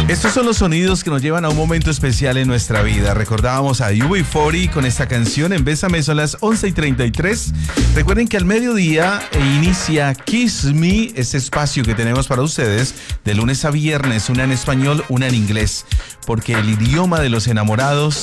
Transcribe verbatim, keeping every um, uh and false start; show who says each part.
Speaker 1: Estos son los sonidos que nos llevan a un momento especial en nuestra vida. Recordábamos a U B cuarenta con esta canción en Bésame, son las once y treinta y tres. Recuerden que al mediodía inicia Kiss Me, ese espacio que tenemos para ustedes de lunes a viernes, una en español, una en inglés, porque el idioma de los enamorados